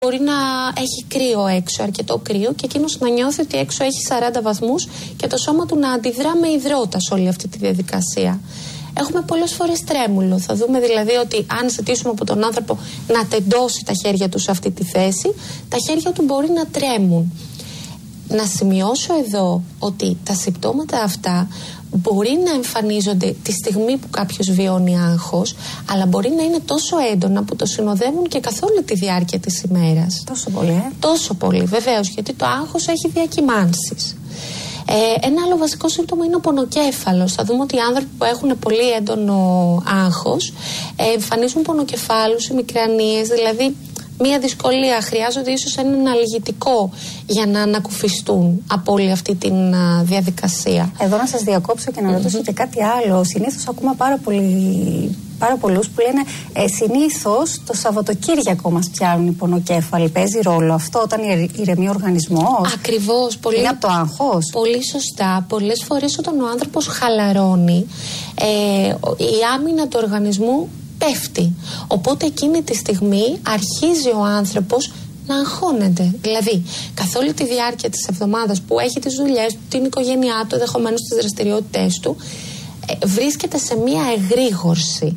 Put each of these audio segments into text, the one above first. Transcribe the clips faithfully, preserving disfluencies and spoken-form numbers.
μπορεί να έχει κρύο έξω, αρκετό κρύο, και εκείνος να νιώθει ότι έξω έχει σαράντα βαθμούς και το σώμα του να αντιδρά με υδρότα σε όλη αυτή τη διαδικασία. Έχουμε πολλές φορές τρέμουλο. Θα δούμε δηλαδή ότι αν ζητήσουμε από τον άνθρωπο να τεντώσει τα χέρια του σε αυτή τη θέση, τα χέρια του μπορεί να τρέμουν. Να σημειώσω εδώ ότι τα συμπτώματα αυτά μπορεί να εμφανίζονται τη στιγμή που κάποιος βιώνει άγχος, αλλά μπορεί να είναι τόσο έντονα που το συνοδεύουν και καθ' όλη τη διάρκεια της ημέρας. Τόσο πολύ, ε? Τόσο πολύ, βεβαίως, γιατί το άγχος έχει διακυμάνσεις. Ε, ένα άλλο βασικό σύμπτωμα είναι ο πονοκέφαλος. Θα δούμε ότι οι άνθρωποι που έχουν πολύ έντονο άγχος ε, εμφανίζουν πονοκεφάλους ή μικρανίες, δηλαδή μία δυσκολία, χρειάζονται ίσως ένα αναλγητικό για να ανακουφιστούν από όλη αυτή τη διαδικασία. Εδώ να σας διακόψω και να mm-hmm. ρωτήσω και κάτι άλλο. Συνήθως ακούμε πάρα, πολύ, πάρα πολλούς που λένε ε, συνήθως το Σαββατοκύριακο μας πιάνουν οι πονοκέφαλοι. Παίζει ρόλο αυτό όταν ηρεμεί ο οργανισμός? Ακριβώς. Πολύ, είναι από το άγχος. Πολύ σωστά. Πολλές φορές όταν ο άνθρωπος χαλαρώνει, ε, η άμυνα του οργανισμού πέφτει. Οπότε εκείνη τη στιγμή αρχίζει ο άνθρωπος να αγχώνεται. Δηλαδή, καθ' όλη τη διάρκεια της εβδομάδας που έχει τις δουλειές του, την οικογένειά του, ενδεχομένως τις δραστηριότητες του, ε, βρίσκεται σε μία εγρήγορση.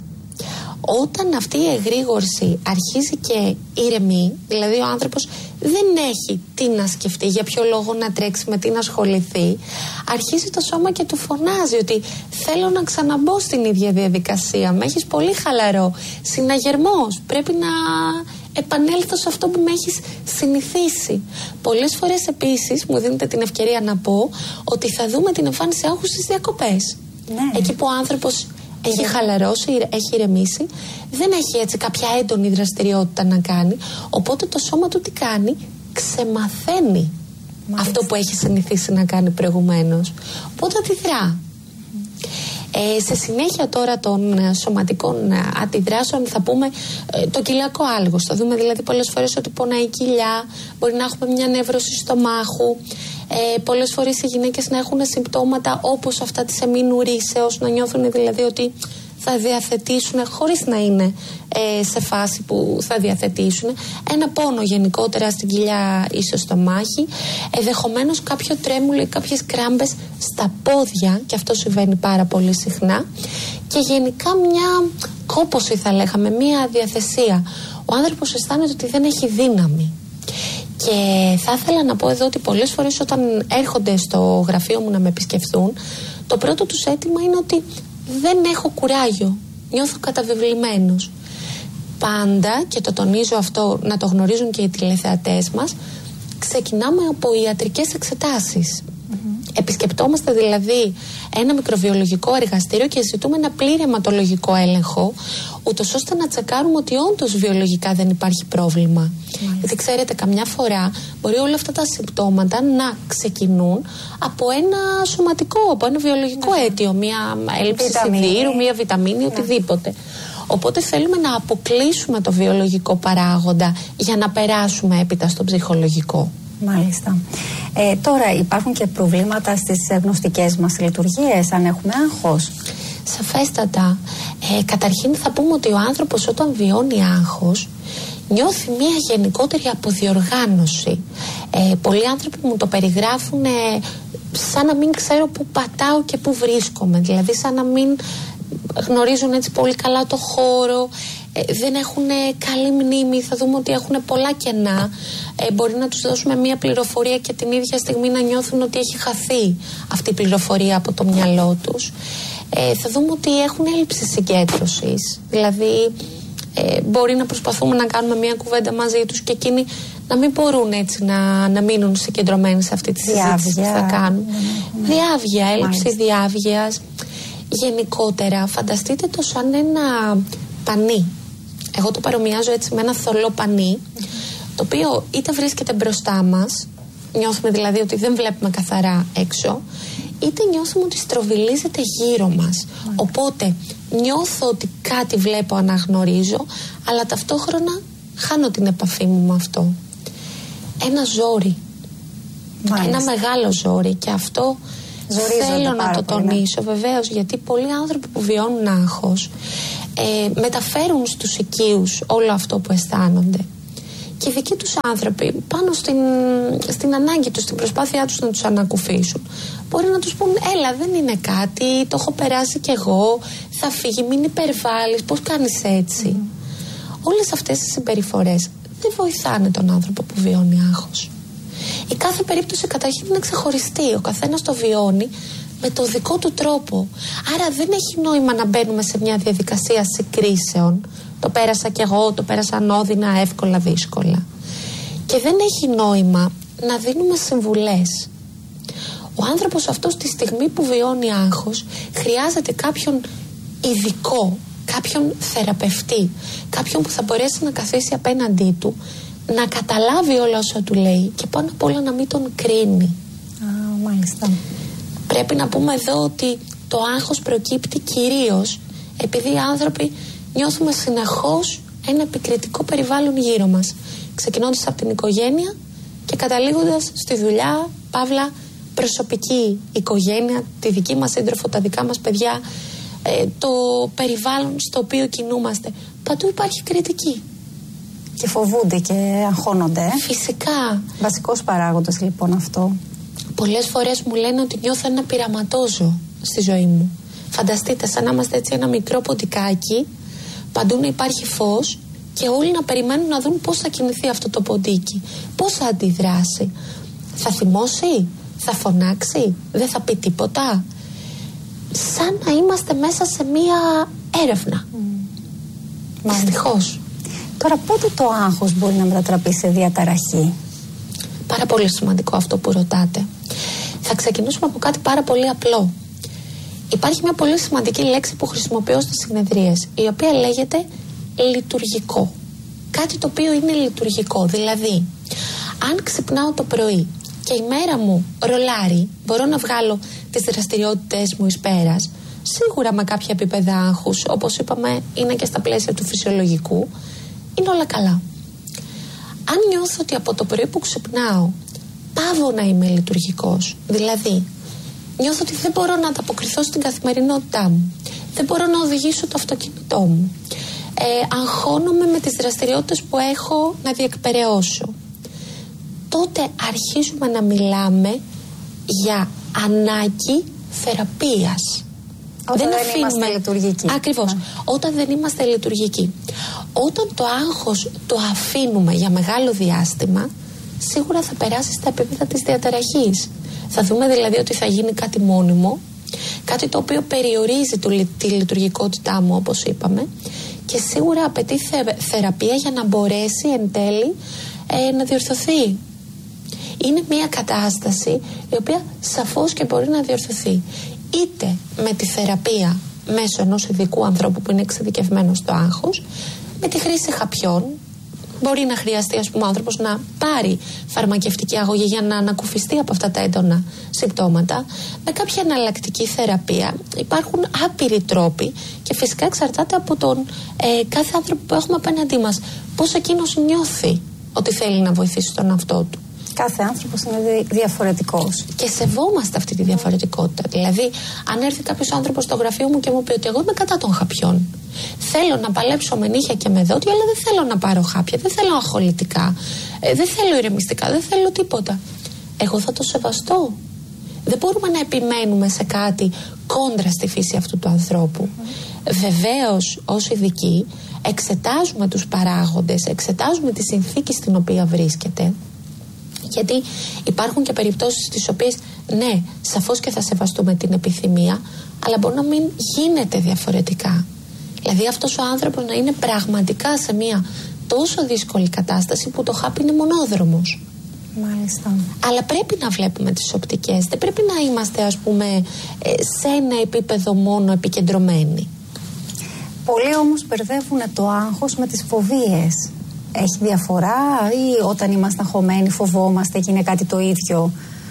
Όταν αυτή η εγρήγορση αρχίζει και ηρεμεί, δηλαδή ο άνθρωπος δεν έχει τι να σκεφτεί, για ποιο λόγο να τρέξει, με τι να ασχοληθεί, αρχίζει το σώμα και του φωνάζει ότι θέλω να ξαναμπω στην ίδια διαδικασία, με έχεις πολύ χαλαρό, συναγερμός, πρέπει να επανέλθω σε αυτό που με έχεις συνηθίσει. Πολλές φορές επίσης μου δίνετε την ευκαιρία να πω ότι θα δούμε την εμφάνιση άγχους στις διακοπές. Ναι. Εκεί που ο άνθρωπος έχει χαλαρώσει, έχει ηρεμήσει, δεν έχει έτσι κάποια έντονη δραστηριότητα να κάνει, οπότε το σώμα του τι κάνει? Ξεμαθαίνει Μάλιστα. αυτό που έχει συνηθίσει να κάνει προηγουμένως, οπότε αντιδρά. Ε, σε συνέχεια τώρα των ε, σωματικών ε, αντιδράσεων θα πούμε ε, το κοιλιακό άλγος. Θα δούμε δηλαδή πολλές φορές ότι πονάει η κοιλιά, μπορεί να έχουμε μια νεύρωση στομάχου, ε, πολλές φορές οι γυναίκες να έχουν συμπτώματα όπως αυτά της εμμηνουρίσεως, να νιώθουν δηλαδή ότι θα διαθετήσουν, χωρίς να είναι ε, σε φάση που θα διαθετήσουν, ένα πόνο γενικότερα στην κοιλιά ή στο στομάχι, ενδεχομένως κάποιο τρέμουλο ή κάποιες κράμπες στα πόδια, και αυτό συμβαίνει πάρα πολύ συχνά, και γενικά μια κόπωση θα λέγαμε, μια αδιαθεσία. Ο άνθρωπος αισθάνεται ότι δεν έχει δύναμη. Και θα ήθελα να πω εδώ ότι πολλές φορές όταν έρχονται στο γραφείο μου να με επισκεφθούν, το πρώτο τους αίτημα είναι ότι δεν έχω κουράγιο, νιώθω καταβεβλημένος. Πάντα, και το τονίζω αυτό, να το γνωρίζουν και οι τηλεθεατές μας, ξεκινάμε από ιατρικές εξετάσεις. Mm-hmm. Επισκεπτόμαστε δηλαδή ένα μικροβιολογικό εργαστήριο και ζητούμε ένα πλήρη αιματολογικό έλεγχο, ούτως ώστε να τσεκάρουμε ότι όντως βιολογικά δεν υπάρχει πρόβλημα. Mm-hmm. Γιατί ξέρετε, καμιά φορά μπορεί όλα αυτά τα συμπτώματα να ξεκινούν από ένα σωματικό, από ένα βιολογικό mm-hmm. αίτιο, μια έλλειψη σιδήρου, μια βιταμίνη, mm-hmm. οτιδήποτε. Οπότε θέλουμε να αποκλείσουμε το βιολογικό παράγοντα για να περάσουμε έπειτα στο ψυχολογικό. Μάλιστα. Ε, τώρα υπάρχουν και προβλήματα στις γνωστικές μας λειτουργίες, αν έχουμε άγχος? Σαφέστατα. Ε, καταρχήν θα πούμε ότι ο άνθρωπος όταν βιώνει άγχος νιώθει μια γενικότερη αποδιοργάνωση. Ε, πολλοί άνθρωποι μου το περιγράφουν ε, σαν να μην ξέρω πού πατάω και πού βρίσκομαι. Δηλαδή σαν να μην γνωρίζουν έτσι πολύ καλά το χώρο, ε, δεν έχουν καλή μνήμη, θα δούμε ότι έχουν πολλά κενά. Ε, μπορεί να τους δώσουμε μία πληροφορία και την ίδια στιγμή να νιώθουν ότι έχει χαθεί αυτή η πληροφορία από το μυαλό τους. Ε, θα δούμε ότι έχουν έλλειψη συγκέντρωσης, δηλαδή ε, μπορεί να προσπαθούμε να κάνουμε μία κουβέντα μαζί τους και εκείνοι να μην μπορούν έτσι να, να μείνουν συγκεντρωμένοι σε αυτή τη συζήτηση που θα κάνουν. Mm-hmm. Διάβγεια, έλλειψη Μάλιστα. διάβγειας. Γενικότερα φανταστείτε το σαν ένα πανί. Εγώ το παρομοιάζω έτσι με ένα θολό πανί, mm-hmm. το οποίο είτε βρίσκεται μπροστά μας, νιώθουμε δηλαδή ότι δεν βλέπουμε καθαρά έξω, είτε νιώθουμε ότι στροβιλίζεται γύρω μας. Mm-hmm. Οπότε νιώθω ότι κάτι βλέπω, αναγνωρίζω, αλλά ταυτόχρονα χάνω την επαφή μου με αυτό. Ένα ζόρι. Μάλιστα. Ένα μεγάλο ζόρι, και αυτό θέλω να το τονίσω, ναι. Βεβαίως, γιατί πολλοί άνθρωποι που βιώνουν άγχος ε, μεταφέρουν στους οικείους όλο αυτό που αισθάνονται. Και οι δικοί τους άνθρωποι πάνω στην, στην ανάγκη τους, στην προσπάθειά τους να τους ανακουφίσουν, μπορεί να τους πούν έλα δεν είναι κάτι, το έχω περάσει κι εγώ, θα φύγει, μην υπερβάλλεις, πώς κάνεις έτσι. Mm. Όλες αυτές τις συμπεριφορές δεν βοηθάνε τον άνθρωπο που βιώνει άγχος. Η κάθε περίπτωση καταρχήν είναι ξεχωριστή, ο καθένας το βιώνει με το δικό του τρόπο. Άρα δεν έχει νόημα να μπαίνουμε σε μια διαδικασία συγκρίσεων. Το πέρασα κι εγώ, το πέρασα ανώδυνα, εύκολα, δύσκολα. Και δεν έχει νόημα να δίνουμε συμβουλές. Ο άνθρωπος αυτός τη στιγμή που βιώνει άγχος χρειάζεται κάποιον ειδικό, κάποιον θεραπευτή, κάποιον που θα μπορέσει να καθίσει απέναντί του, να καταλάβει όλα όσα του λέει και πάνω απ' όλα να μην τον κρίνει. Α, μάλιστα. Πρέπει να πούμε εδώ ότι το άγχος προκύπτει κυρίως επειδή οι άνθρωποι νιώθουμε συνεχώς ένα επικριτικό περιβάλλον γύρω μας. Ξεκινώντας από την οικογένεια και καταλήγοντας στη δουλειά, παύλα, προσωπική οικογένεια, τη δική μας σύντροφο, τα δικά μας παιδιά, ε, το περιβάλλον στο οποίο κινούμαστε. Παντού υπάρχει κριτική. Και φοβούνται και αγχώνονται. Φυσικά. Βασικός παράγοντας λοιπόν αυτό. Πολλές φορές μου λένε ότι νιώθω ένα πειραματόζω στη ζωή μου. Φανταστείτε, σαν να είμαστε έτσι ένα μικρό ποντικάκι, παντού να υπάρχει φως και όλοι να περιμένουν να δουν πώς θα κινηθεί αυτό το ποντίκι, πώς θα αντιδράσει. Θα θυμώσει, θα φωνάξει, δεν θα πει τίποτα. Σαν να είμαστε μέσα σε μία έρευνα. Mm. Δυστυχώς. Τώρα πότε το άγχος μπορεί να μετατραπεί σε διαταραχή? Πάρα πολύ σημαντικό αυτό που ρωτάτε. Θα ξεκινήσουμε από κάτι πάρα πολύ απλό. Υπάρχει μια πολύ σημαντική λέξη που χρησιμοποιώ στις συνεδρίες, η οποία λέγεται λειτουργικό. Κάτι το οποίο είναι λειτουργικό. Δηλαδή, αν ξυπνάω το πρωί και η μέρα μου ρολάρει, μπορώ να βγάλω τις δραστηριότητες μου εις πέρας, σίγουρα με κάποια επίπεδα άγχους, όπως είπαμε, είναι και στα πλαίσια του φυσιολογικού, είναι όλα καλά. Αν νιώθω ότι από το πρωί που ξυπνάω πάβω να είμαι λειτουργικός, δηλαδή νιώθω ότι δεν μπορώ να ανταποκριθώ στην καθημερινότητά μου, δεν μπορώ να οδηγήσω το αυτοκίνητό μου, ε, αγχώνομαι με τις δραστηριότητες που έχω να διεκπεραιώσω, τότε αρχίζουμε να μιλάμε για ανάγκη θεραπείας. Όταν δεν, δεν αφήνουμε... είμαστε λειτουργικοί. Ακριβώς. Ναι. Όταν δεν είμαστε λειτουργικοί. Όταν το άγχος το αφήνουμε για μεγάλο διάστημα, σίγουρα θα περάσει στα επίπεδα της διαταραχής. Θα δούμε δηλαδή ότι θα γίνει κάτι μόνιμο, κάτι το οποίο περιορίζει το, τη λειτουργικότητά μου, όπως είπαμε, και σίγουρα απαιτεί θε, θεραπεία για να μπορέσει εν τέλει ε, να διορθωθεί. Είναι μια κατάσταση η οποία σαφώς και μπορεί να διορθωθεί. Είτε με τη θεραπεία μέσω ενός ειδικού ανθρώπου που είναι εξειδικευμένος στο άγχος, με τη χρήση χαπιών. Μπορεί να χρειαστεί, ας πούμε, ο άνθρωπος να πάρει φαρμακευτική αγωγή για να ανακουφιστεί από αυτά τα έντονα συμπτώματα. Με κάποια εναλλακτική θεραπεία υπάρχουν άπειροι τρόποι και φυσικά εξαρτάται από τον ε, κάθε άνθρωπο που έχουμε απέναντί μας. Πώς εκείνος νιώθει ότι θέλει να βοηθήσει τον εαυτό του. Κάθε άνθρωπος είναι διαφορετικός. Και σεβόμαστε αυτή τη διαφορετικότητα. Δηλαδή, αν έρθει κάποιος άνθρωπος στο γραφείο μου και μου πει ότι εγώ είμαι κατά των χαπιών, θέλω να παλέψω με νύχια και με δόντια, αλλά δεν θέλω να πάρω χάπια, δεν θέλω αγχολητικά, ε, δεν θέλω ηρεμιστικά, δεν θέλω τίποτα. Εγώ θα το σεβαστώ. Δεν μπορούμε να επιμένουμε σε κάτι κόντρα στη φύση αυτού του ανθρώπου. Mm. Βεβαίως, ως ειδικοί, εξετάζουμε τους παράγοντες, εξετάζουμε τη συνθήκη στην οποία βρίσκεται. Γιατί υπάρχουν και περιπτώσεις στις οποίες, ναι, σαφώς και θα σεβαστούμε την επιθυμία, αλλά μπορεί να μην γίνεται διαφορετικά. Δηλαδή αυτός ο άνθρωπος να είναι πραγματικά σε μια τόσο δύσκολη κατάσταση που το χάπι είναι μονόδρομος. Μάλιστα. Αλλά πρέπει να βλέπουμε τις οπτικές. Δεν πρέπει να είμαστε, ας πούμε, σε ένα επίπεδο μόνο επικεντρωμένοι. Πολλοί όμως μπερδεύουν το άγχος με τις φοβίες. Έχει διαφορά ή όταν είμαστε αγχωμένοι φοβόμαστε και είναι κάτι το ίδιο?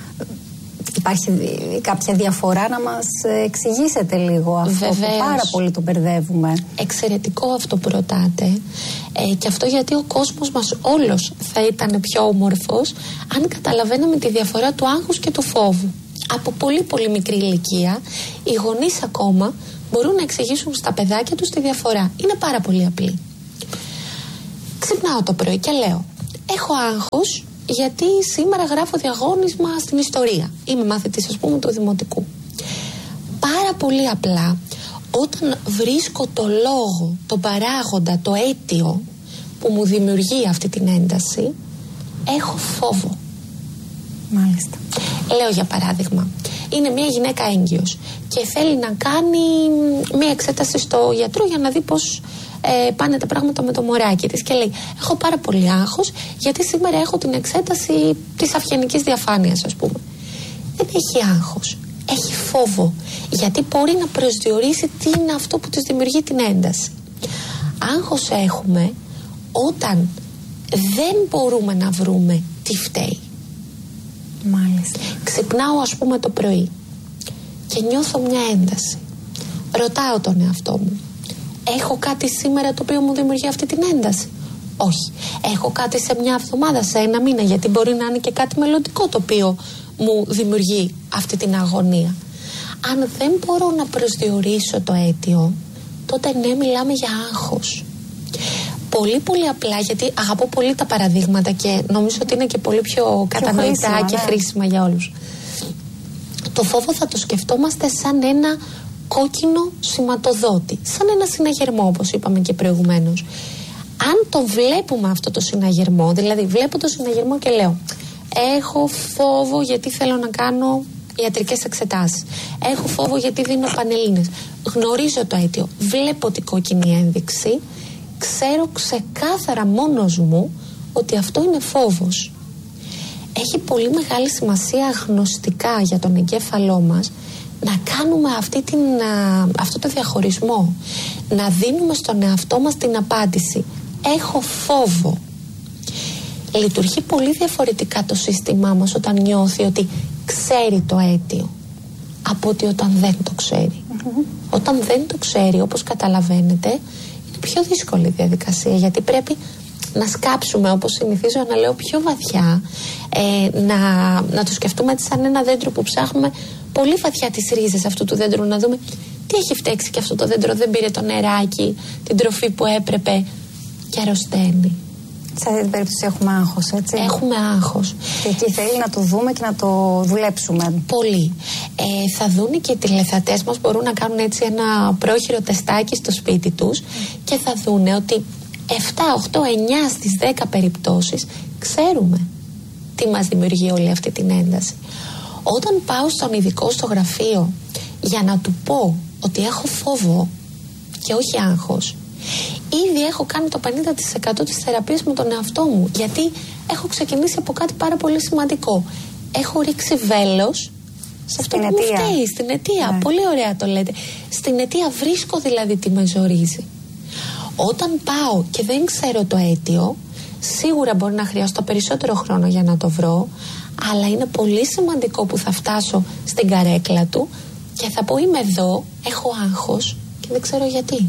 Υπάρχει κάποια διαφορά, να μας εξηγήσετε λίγο αυτό? Βεβαίως. Που πάρα πολύ το μπερδεύουμε. Εξαιρετικό αυτό που ρωτάτε, ε, και αυτό γιατί ο κόσμος μας όλος θα ήταν πιο όμορφος αν καταλαβαίναμε τη διαφορά του άγχους και του φόβου. Από πολύ πολύ μικρή ηλικία οι γονείς ακόμα μπορούν να εξηγήσουν στα παιδάκια τους τη διαφορά. Είναι πάρα πολύ απλή. Ξυπνάω το πρωί και λέω, Έχω άγχος γιατί σήμερα γράφω διαγώνισμα στην ιστορία. Είμαι μαθητής, ας πούμε, του δημοτικού. Πάρα πολύ απλά, όταν βρίσκω το λόγο, τον παράγοντα, το αίτιο που μου δημιουργεί αυτή την ένταση, έχω φόβο. Μάλιστα. Λέω για παράδειγμα, είναι μια γυναίκα έγκυος και θέλει να κάνει μια εξέταση στο γιατρό για να δει πώς ε, πάνε τα πράγματα με το μωράκι της και λέει, έχω πάρα πολύ άγχος γιατί σήμερα έχω την εξέταση της αυγενικής διαφάνειας, ας πούμε. Δεν έχει άγχος, έχει φόβο, γιατί μπορεί να προσδιορίσει τι είναι αυτό που της δημιουργεί την ένταση. Άγχος έχουμε όταν δεν μπορούμε να βρούμε τι φταίει. Μάλιστα. Ξυπνάω, ας πούμε, το πρωί και νιώθω μια ένταση. Ρωτάω τον εαυτό μου, έχω κάτι σήμερα το οποίο μου δημιουργεί αυτή την ένταση? Όχι. Έχω κάτι σε μια εβδομάδα, σε ένα μήνα, γιατί μπορεί να είναι και κάτι μελλοντικό το οποίο μου δημιουργεί αυτή την αγωνία. Αν δεν μπορώ να προσδιορίσω το αίτιο, τότε ναι, μιλάμε για άγχος. Πολύ πολύ απλά, γιατί αγαπώ πολύ τα παραδείγματα και νομίζω ότι είναι και πολύ πιο κατανοητά χρήσιμα, και ναι. χρήσιμα για όλους. Το φόβο θα το σκεφτόμαστε σαν ένα κόκκινο σηματοδότη, σαν ένα συναγερμό, όπως είπαμε και προηγουμένως. Αν το βλέπουμε αυτό το συναγερμό, δηλαδή βλέπω το συναγερμό και λέω, έχω φόβο γιατί θέλω να κάνω ιατρικές εξετάσεις, έχω φόβο γιατί δίνω πανελλήνες, γνωρίζω το αίτιο, βλέπω την κόκκινη ένδειξη, ξέρω ξεκάθαρα μόνος μου ότι αυτό είναι φόβος. Έχει πολύ μεγάλη σημασία γνωστικά για τον εγκέφαλό μας να κάνουμε αυτή την, α, αυτό το διαχωρισμό, να δίνουμε στον εαυτό μας την απάντηση, έχω φόβο. Λειτουργεί πολύ διαφορετικά το σύστημά μας όταν νιώθει ότι ξέρει το αίτιο από ότι όταν δεν το ξέρει. Mm-hmm. Όταν δεν το ξέρει, όπως καταλαβαίνετε, είναι πιο δύσκολη διαδικασία, γιατί πρέπει να σκάψουμε, όπως συνηθίζω να λέω, πιο βαθιά, ε, να, να το σκεφτούμε έτσι σαν ένα δέντρο που ψάχνουμε πολύ βαθιά τις ρίζες αυτού του δέντρου, να δούμε τι έχει φταίξει και αυτό το δέντρο δεν πήρε το νεράκι, την τροφή που έπρεπε και αρρωσταίνει. Σε αυτή την περίπτωση έχουμε άγχος, έτσι. Έχουμε άγχος. Και εκεί θέλει να το δούμε και να το δουλέψουμε. Πολύ. Ε, θα δουν και οι τηλεθεατές μας, μπορούν να κάνουν έτσι ένα πρόχειρο τεστάκι στο σπίτι τους mm. και θα δουν ότι επτά, οκτώ, εννιά στις δέκα περιπτώσεις ξέρουμε τι μας δημιουργεί όλη αυτή την ένταση. Όταν πάω στον ειδικό στο γραφείο για να του πω ότι έχω φόβο και όχι άγχος, ήδη έχω κάνει το πενήντα τοις εκατό της θεραπείας με τον εαυτό μου, γιατί έχω ξεκινήσει από κάτι πάρα πολύ σημαντικό. Έχω ρίξει βέλος σε αυτό που μου φταίει, στην αιτία. Ναι. Πολύ ωραία το λέτε. Στην αιτία βρίσκω δηλαδή τι με ζορίζει. Όταν πάω και δεν ξέρω το αίτιο, σίγουρα μπορεί να χρειαστώ περισσότερο χρόνο για να το βρω, αλλά είναι πολύ σημαντικό που θα φτάσω στην καρέκλα του και θα πω, είμαι εδώ, έχω άγχος και δεν ξέρω γιατί.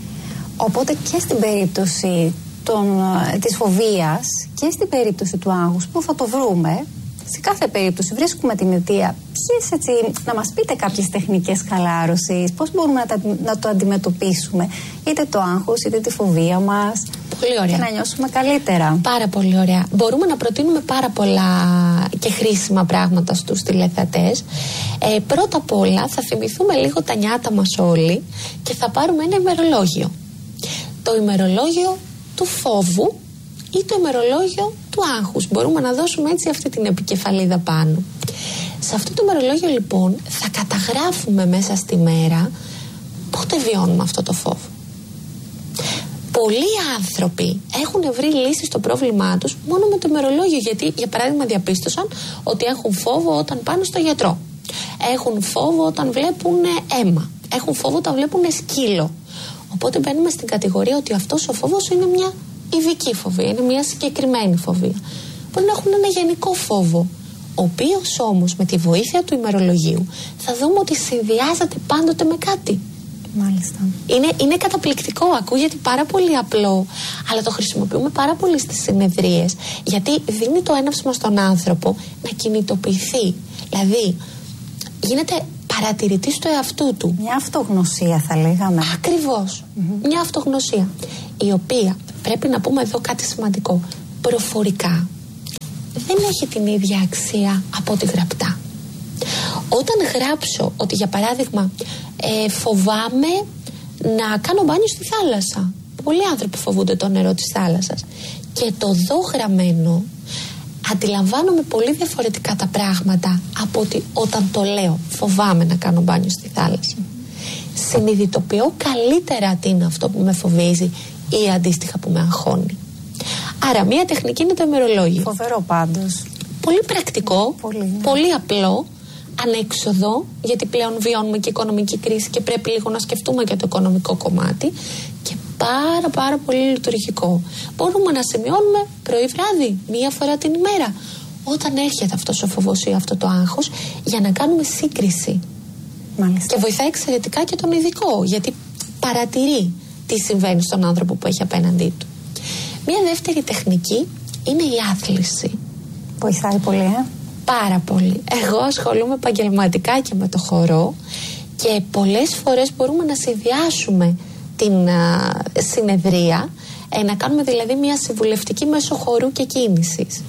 Οπότε και στην περίπτωση των, της φοβίας και στην περίπτωση του άγχους, που θα το βρούμε, σε κάθε περίπτωση βρίσκουμε την αιτία. Ποιες, έτσι, να μας πείτε κάποιες τεχνικές χαλάρωσης, πώς μπορούμε να, τα, να το αντιμετωπίσουμε, είτε το άγχος είτε τη φοβία μας. Πολύ ωραία. Και να νιώσουμε καλύτερα. Πάρα πολύ ωραία. Μπορούμε να προτείνουμε πάρα πολλά και χρήσιμα πράγματα στους τηλεθεατές. Ε, πρώτα απ' όλα θα θυμηθούμε λίγο τα νιάτα μας όλοι και θα πάρουμε ένα ημερολόγιο. Το ημερολόγιο του φόβου ή το ημερολόγιο του άγχους. Μπορούμε να δώσουμε έτσι αυτή την επικεφαλίδα πάνω. Σε αυτό το ημερολόγιο λοιπόν θα καταγράφουμε μέσα στη μέρα πότε βιώνουμε αυτό το φόβο. Πολλοί άνθρωποι έχουν βρει λύσεις στο πρόβλημά τους μόνο με το ημερολόγιο, γιατί για παράδειγμα διαπίστωσαν ότι έχουν φόβο όταν πάνε στο γιατρό. Έχουν φόβο όταν βλέπουν αίμα. Έχουν φόβο όταν βλέπουν σκύλο. Οπότε μπαίνουμε στην κατηγορία ότι αυτός ο φόβος είναι μια ειδική φοβία, είναι μια συγκεκριμένη φοβία. Μπορεί να έχουν ένα γενικό φόβο, ο οποίος όμως με τη βοήθεια του ημερολογίου θα δούμε ότι συνδυάζεται πάντοτε με κάτι. Μάλιστα. Είναι, είναι καταπληκτικό, ακούγεται πάρα πολύ απλό, αλλά το χρησιμοποιούμε πάρα πολύ στις συνεδρίες, γιατί δίνει το έναυσμα στον άνθρωπο να κινητοποιηθεί. Δηλαδή, γίνεται παρατηρητής του εαυτού του. Μια αυτογνωσία θα λέγαμε. Ακριβώς. Mm-hmm. Μια αυτογνωσία, η οποία, πρέπει να πούμε εδώ κάτι σημαντικό, προφορικά δεν έχει την ίδια αξία από ό,τι γραπτά. Όταν γράψω ότι για παράδειγμα ε, φοβάμαι να κάνω μπάνιο στη θάλασσα, πολλοί άνθρωποι φοβούνται το νερό της θάλασσας, και το δω γραμμένο, αντιλαμβάνομαι πολύ διαφορετικά τα πράγματα από ότι όταν το λέω φοβάμαι να κάνω μπάνιο στη θάλασσα. Συνειδητοποιώ καλύτερα τι είναι αυτό που με φοβίζει ή αντίστοιχα που με αγχώνει. Άρα μία τεχνική είναι το ημερολόγιο. Φοβερό πάντως. Πολύ πρακτικό, πολύ, ναι. πολύ απλό, ανέξοδο, γιατί πλέον βιώνουμε και οικονομική κρίση και πρέπει λίγο να σκεφτούμε και το οικονομικό κομμάτι, και πάρα πάρα πολύ λειτουργικό. Μπορούμε να σημειώνουμε πρωί βράδυ, μία φορά την ημέρα, όταν έρχεται αυτός ο φόβος ή αυτό το άγχος, για να κάνουμε σύγκριση. Μάλιστα. Και βοηθάει εξαιρετικά και τον ειδικό, γιατί παρατηρεί τι συμβαίνει στον άνθρωπο που έχει απέναντί του. Μία δεύτερη τεχνική είναι η άθληση. Βοηθάει πολύ, ε? Πάρα πολύ. Εγώ ασχολούμαι επαγγελματικά και με το χορό, και πολλές φορές μπορούμε να συνδυάσουμε την α, συνεδρία, ε, να κάνουμε δηλαδή μια συμβουλευτική μέσω χορού και κίνησης.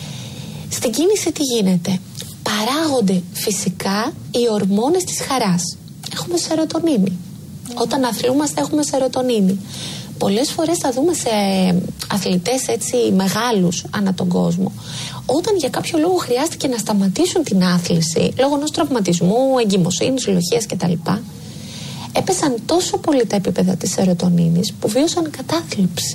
Στην κίνηση τι γίνεται? Παράγονται φυσικά οι ορμόνες της χαράς. Έχουμε σερωτονίνη. Όταν αθλούμαστε έχουμε σερωτονίνη. Πολλές φορές θα δούμε σε αθλητές έτσι μεγάλους ανά τον κόσμο, όταν για κάποιο λόγο χρειάστηκε να σταματήσουν την άθληση λόγω ενός τραυματισμού, εγκυμοσύνης, λοχείας κτλ., έπεσαν τόσο πολύ τα επίπεδα της σερωτονίνης που βίωσαν κατάθλιψη.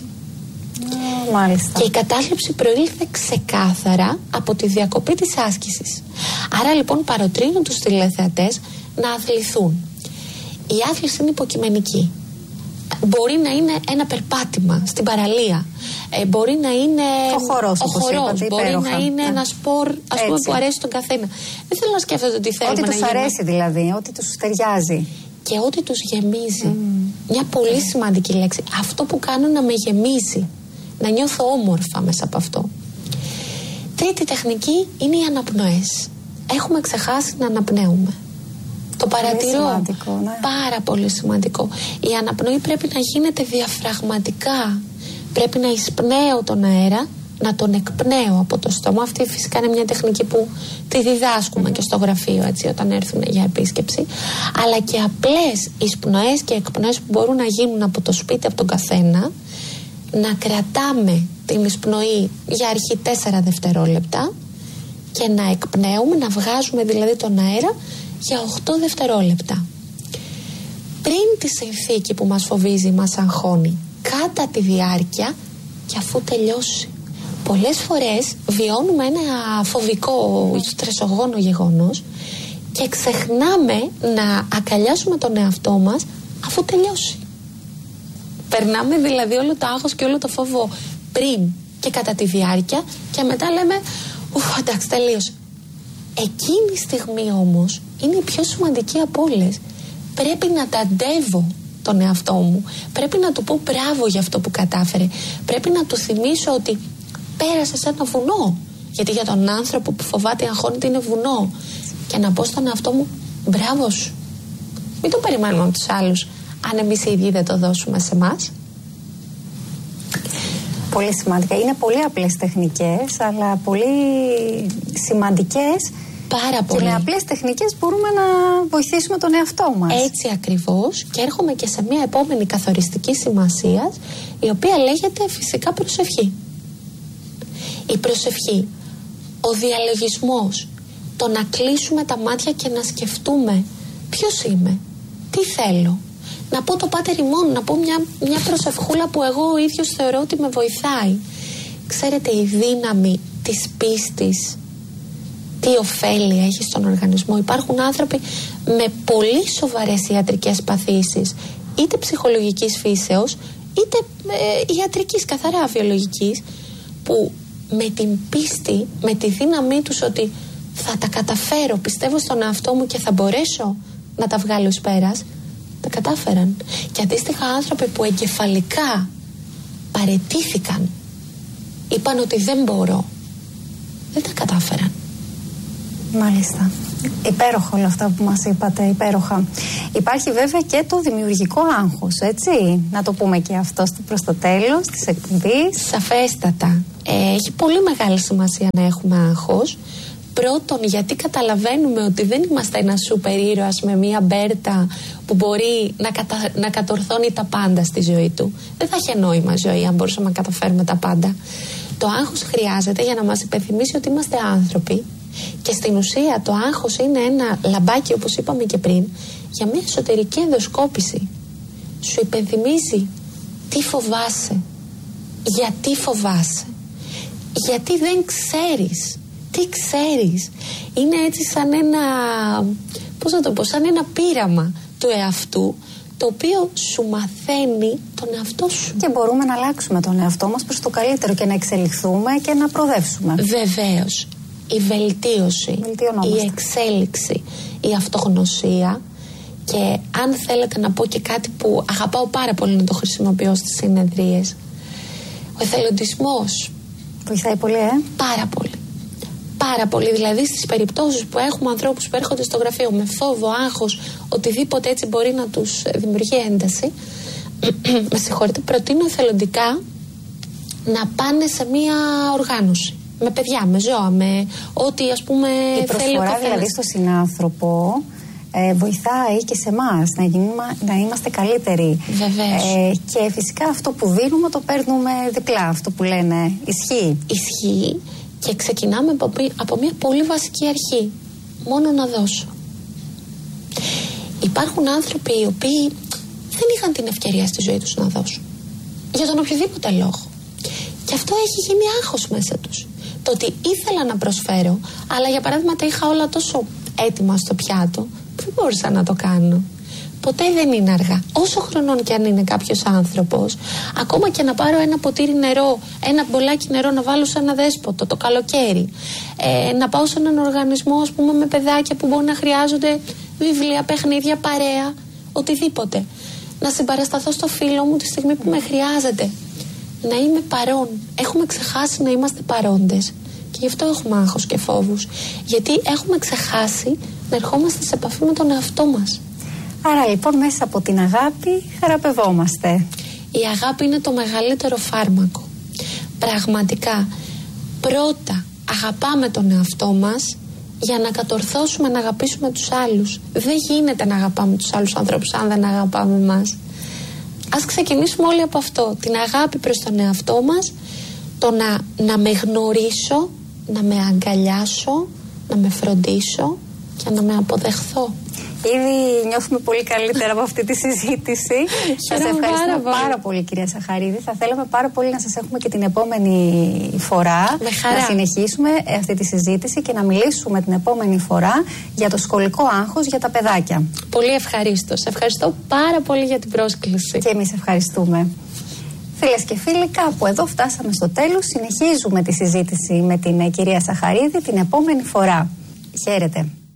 Mm, μάλιστα. Και η κατάθλιψη προήλθε ξεκάθαρα από τη διακοπή της άσκησης. Άρα λοιπόν παροτρύνουν τους τηλεθεατές να αθληθούν. Η άθληση είναι υποκειμενική. Μπορεί να είναι ένα περπάτημα στην παραλία, ε, μπορεί να είναι ο χορός, ο χορός είπατε, μπορεί υπέροχα. Να είναι yeah. ένα σπορ, ας πούμε, που αρέσει τον καθένα. Δεν θέλω να σκέφτονται ότι θέλουμε ό,τι να τους γίνουμε. αρέσει δηλαδή, ό,τι τους ταιριάζει. Και ό,τι τους γεμίζει. Mm. Μια πολύ mm. σημαντική λέξη. Αυτό που κάνω να με γεμίζει, να νιώθω όμορφα μέσα από αυτό. Τρίτη τεχνική είναι οι αναπνοές. Έχουμε ξεχάσει να αναπνέουμε. Το παρατηρώ. Σημαντικό, ναι. Πάρα πολύ σημαντικό. Η αναπνοή πρέπει να γίνεται διαφραγματικά. Πρέπει να εισπνέω τον αέρα, να τον εκπνέω από το στόμα. Αυτή φυσικά είναι μια τεχνική που τη διδάσκουμε mm-hmm. και στο γραφείο, έτσι, όταν έρθουν για επίσκεψη. Αλλά και απλές εισπνοές και εκπνοές που μπορούν να γίνουν από το σπίτι, από τον καθένα. Να κρατάμε την εισπνοή για αρχή τέσσερα δευτερόλεπτα και να εκπνέουμε, να βγάζουμε δηλαδή τον αέρα για οκτώ δευτερόλεπτα. Πριν τη συνθήκη που μας φοβίζει, μας αγχώνει, κατά τη διάρκεια και αφού τελειώσει. Πολλές φορές βιώνουμε ένα φοβικό, στρεσογόνο γεγονός και ξεχνάμε να αγκαλιάσουμε τον εαυτό μας αφού τελειώσει. Περνάμε δηλαδή όλο το άγχος και όλο το φόβο πριν και κατά τη διάρκεια, και μετά λέμε ουφ, εντάξει, τελείωσε. Εκείνη η στιγμή όμως είναι η πιο σημαντική από όλες. Πρέπει να ταντεύω τον εαυτό μου. Πρέπει να του πω μπράβο για αυτό που κατάφερε. Πρέπει να του θυμίσω ότι πέρασε σε ένα βουνό. Γιατί για τον άνθρωπο που φοβάται ή αγχώνεται είναι βουνό. Και να πω στον εαυτό μου μπράβο σου. Μην το περιμένουμε από τους άλλους, αν εμείς οι ίδιοι δεν το δώσουμε σε εμάς. Πολύ σημαντικά. Είναι πολύ απλές τεχνικές, αλλά πολύ σημαντικές. Πάρα πολύ. Και με απλές τεχνικές μπορούμε να βοηθήσουμε τον εαυτό μας. Έτσι ακριβώς. Και έρχομαι και σε μια επόμενη καθοριστική σημασία, η οποία λέγεται φυσικά προσευχή. Η προσευχή, ο διαλογισμός, το να κλείσουμε τα μάτια και να σκεφτούμε ποιος είμαι, τι θέλω. Να πω το Πάτερ ημών, να πω μια, μια προσευχούλα που εγώ ο ίδιος θεωρώ ότι με βοηθάει. Ξέρετε, η δύναμη της πίστης, τι ωφέλη έχει στον οργανισμό. Υπάρχουν άνθρωποι με πολύ σοβαρές ιατρικές παθήσεις, είτε ψυχολογικής φύσεως, είτε ε, ιατρικής, καθαρά βιολογικής, που με την πίστη, με τη δύναμή τους ότι θα τα καταφέρω, πιστεύω στον εαυτό μου και θα μπορέσω να τα βγάλω εις πέρας, τα κατάφεραν. Και αντίστοιχα άνθρωποι που εγκεφαλικά παραιτήθηκαν, είπαν ότι δεν μπορώ, δεν τα κατάφεραν. Μάλιστα. Υπέροχα όλα αυτά που μας είπατε, υπέροχα. Υπάρχει βέβαια και το δημιουργικό άγχος, έτσι, να το πούμε και αυτό προς το τέλος της εκπομπής. Σαφέστατα. Ε, έχει πολύ μεγάλη σημασία να έχουμε άγχος. Πρώτον, γιατί καταλαβαίνουμε ότι δεν είμαστε ένα σούπερ ήρωας με μία μπέρτα που μπορεί να, κατα... να κατορθώνει τα πάντα στη ζωή του. Δεν θα είχε νόημα ζωή αν μπορούσαμε να καταφέρουμε τα πάντα. Το άγχος χρειάζεται για να μας υπενθυμίσει ότι είμαστε άνθρωποι. Και στην ουσία το άγχος είναι ένα λαμπάκι, όπως είπαμε και πριν, για μια εσωτερική ενδοσκόπηση. Σου υπενθυμίζει τι φοβάσαι, γιατί φοβάσαι, γιατί δεν ξέρεις, τι ξέρεις. Είναι έτσι σαν ένα, πώς να το πω, σαν ένα πείραμα του εαυτού, το οποίο σου μαθαίνει τον εαυτό σου. Και μπορούμε να αλλάξουμε τον εαυτό μας προς το καλύτερο και να εξελιχθούμε και να προοδεύσουμε. Βεβαίως. Η βελτίωση, η εξέλιξη, η αυτογνωσία. Και αν θέλετε να πω και κάτι που αγαπάω πάρα πολύ να το χρησιμοποιώ στις συνεδρίες, ο εθελοντισμός. Βοηθάει πολύ, ε? Πάρα πολύ. Πάρα πολύ. Δηλαδή στις περιπτώσεις που έχουμε ανθρώπους που έρχονται στο γραφείο με φόβο, άγχος, οτιδήποτε έτσι μπορεί να τους δημιουργεί ένταση, με συγχωρείτε, προτείνω εθελοντικά να πάνε σε μία οργάνωση. Με παιδιά, με ζώα, με ό,τι ας πούμε η προσφορά θέλει ο δηλαδή στο συνάνθρωπο ε, βοηθάει και σε εμάς να, να είμαστε καλύτεροι. Βεβαίως. Ε, και φυσικά αυτό που δίνουμε το παίρνουμε διπλά, αυτό που λένε. Ισχύει. Ισχύει και ξεκινάμε από, από μια πολύ βασική αρχή. Μόνο να δώσω. Υπάρχουν άνθρωποι οι οποίοι δεν είχαν την ευκαιρία στη ζωή τους να δώσουν. Για τον οποιοδήποτε λόγο. Και αυτό έχει γίνει άγχος μέσα τους. Το ότι ήθελα να προσφέρω, αλλά για παράδειγμα τα είχα όλα τόσο έτοιμα στο πιάτο, που δεν μπορούσα να το κάνω. Ποτέ δεν είναι αργά. Όσο χρονών και αν είναι κάποιος άνθρωπος, ακόμα και να πάρω ένα ποτήρι νερό, ένα μπολάκι νερό να βάλω σε ένα δέσποτο το καλοκαίρι, ε, να πάω σε έναν οργανισμό, ας πούμε, με παιδάκια που μπορεί να χρειάζονται βιβλία, παιχνίδια, παρέα, οτιδήποτε. Να συμπαρασταθώ στο φίλο μου τη στιγμή που με χρειάζεται. Να είμαι παρόν. Έχουμε ξεχάσει να είμαστε παρόντες. Και γι' αυτό έχουμε άγχος και φόβους. Γιατί έχουμε ξεχάσει να ερχόμαστε σε επαφή με τον εαυτό μας. Άρα λοιπόν μέσα από την αγάπη θεραπευόμαστε. Η αγάπη είναι το μεγαλύτερο φάρμακο. Πραγματικά. Πρώτα αγαπάμε τον εαυτό μας για να κατορθώσουμε να αγαπήσουμε τους άλλους. Δεν γίνεται να αγαπάμε τους άλλους ανθρώπους αν δεν αγαπάμε εμάς. Ας ξεκινήσουμε όλοι από αυτό. Την αγάπη προς τον εαυτό μας, το να, να με γνωρίσω, να με αγκαλιάσω, να με φροντίσω και να με αποδεχθώ. Ήδη νιώθουμε πολύ καλύτερα από αυτή τη συζήτηση. Σας ευχαριστούμε πάρα, πάρα πολύ, κυρία Σαχαρίδη. Θα θέλαμε πάρα πολύ να σας έχουμε και την επόμενη φορά. Να συνεχίσουμε αυτή τη συζήτηση και να μιλήσουμε την επόμενη φορά για το σχολικό άγχος για τα παιδάκια. Πολύ ευχαρίστως. Ευχαριστώ πάρα πολύ για την πρόσκληση. Και εμείς ευχαριστούμε. Φίλες και φίλοι, κάπου εδώ φτάσαμε στο τέλος. Συνεχίζουμε τη συζήτηση με την κυρία Σαχαρίδη την επόμενη φορά. Χαίρετε.